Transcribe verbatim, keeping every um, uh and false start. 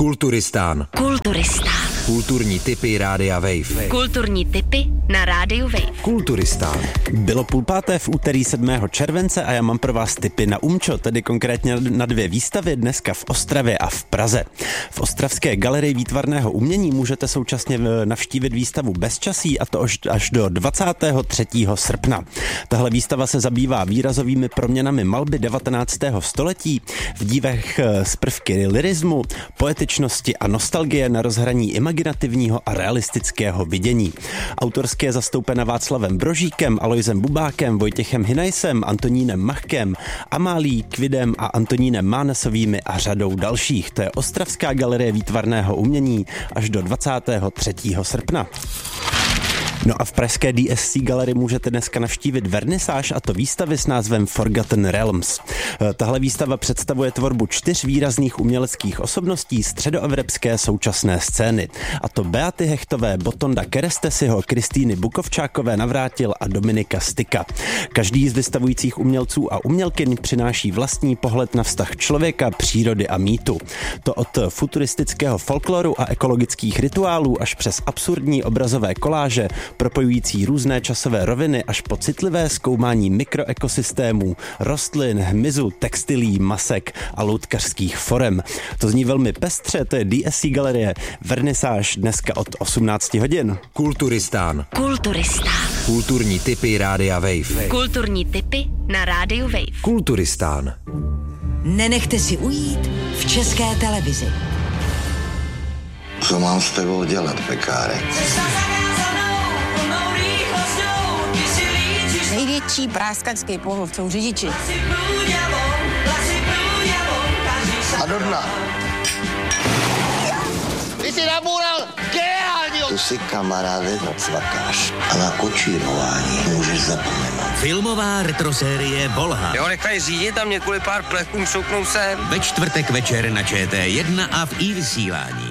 Kulturistán. Kulturistán. Kulturní tipy Rádia Wave. Kulturní tipy na Rádiu Wave. Kulturistán. Bylo půl páté v úterý sedmého července a já mám pro vás tipy na Umčo, tedy konkrétně na dvě výstavy dneska v Ostravě a v Praze. V Ostravské galerii výtvarného umění můžete současně navštívit výstavu Bezčasí, a to až do dvacátého třetího srpna. Tahle výstava se zabývá výrazovými proměnami malby devatenáctého století v dívech z prvky lyrismu, poetičnosti a nostalgie na rozhraní imaginativního a realistického vidění. Autorsky je zastoupena Václavem Brožíkem, Alojzem Bubákem, Vojtěchem Hinajsem, Antonínem Machkem, Amálí Kvidem a Antonínem Mánesovými a řadou dalších. To je Ostravská galerie výtvarného umění až do dvacátého třetího srpna. No a v pražské D S C galerii můžete dneska navštívit vernisáž, a to výstavy s názvem Forgotten Realms. Tahle výstava představuje tvorbu čtyř výrazných uměleckých osobností středoevropské současné scény. A to Beaty Hechtové, Botonda Kerestesiho, Kristýny Bukovčákové Navrátil a Dominika Styka. Každý z vystavujících umělců a umělkyň přináší vlastní pohled na vztah člověka, přírody a mýtu. To od futuristického folkloru a ekologických rituálů až přes absurdní obrazové koláže, propojující různé časové roviny až po citlivé zkoumání mikroekosystémů, rostlin, hmyzu, textilí, masek a loutkařských forem. To zní velmi pestře, to je D S C galerie, vernisáž dneska od osmnácti hodin. Kulturistán. Kulturistán. Kulturní tipy Rádia Wave. Kulturní tipy na Rádiu Wave. Kulturistán. Nenechte si ujít v České televizi. Co mám s tebou dělat, pekárek? Největší práskačský pohled jsou řidiči. A do dna. Ty jsi nabůral geniálního! Tu si, kamaráde, zacvakáš. A na kočírování můžeš zapomenout. Filmová retrosérie Volha. Jo, nechaj řídit a mě kvůli pár plechům šoupnou sem. Ve čtvrtek večer na Č T jedna a v i vysílání.